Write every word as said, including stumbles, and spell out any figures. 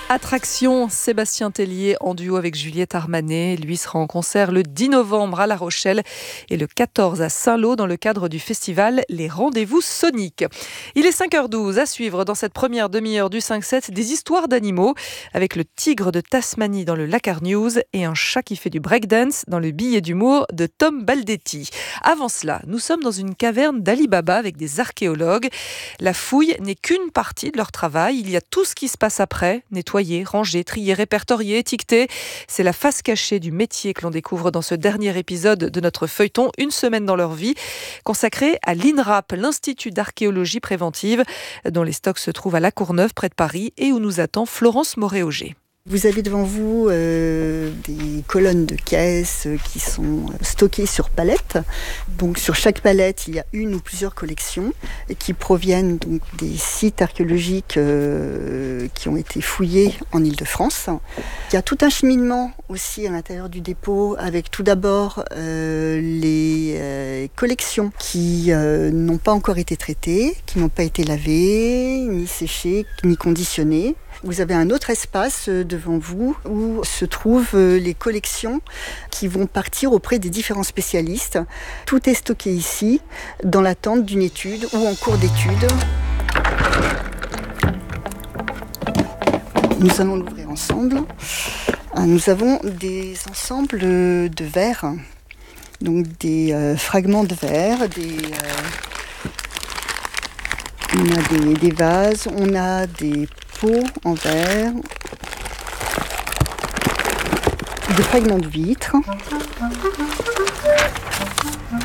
Attraction, Sébastien Tellier en duo avec Juliette Armanet. Lui sera en concert le dix novembre à La Rochelle et le quatorze à Saint-Lô dans le cadre du festival Les Rendez-vous Soniques. Il est cinq heures douze à suivre dans cette première demi-heure du cinq sept des histoires d'animaux avec le tigre de Tasmanie dans le Lakar News et un chat qui fait du breakdance dans le billet d'humour de Tom Baldetti. Avant cela, nous sommes dans une caverne d'Ali Baba avec des archéologues. La fouille n'est qu'une partie de leur travail. Il y a tout ce qui se passe après, nettoyer, ranger, trier, répertorier, étiqueter. C'est la face cachée du métier que l'on découvre dans ce dernier épisode de notre feuilleton Une semaine dans leur vie, consacré à l'INRAP, l'Institut d'archéologie préventive, dont les stocks se trouvent à La Courneuve, près de Paris, et où nous attend Florence Moret-Auger. Vous avez devant vous euh, des colonnes de caisses qui sont stockées sur palettes. Donc sur chaque palette, il y a une ou plusieurs collections qui proviennent donc des sites archéologiques euh, qui ont été fouillés en Île-de-France. Il y a tout un cheminement aussi à l'intérieur du dépôt avec tout d'abord euh, les euh, collections qui euh, n'ont pas encore été traitées, qui n'ont pas été lavées, ni séchées, ni conditionnées. Vous avez un autre espace devant vous où se trouvent les collections qui vont partir auprès des différents spécialistes. Tout est stocké ici, dans l'attente d'une étude ou en cours d'étude. Nous allons l'ouvrir ensemble. Nous avons des ensembles de verres, donc des euh, fragments de verre, des... Euh, on a des, des vases, on a des pots en verre, des fragments de vitres.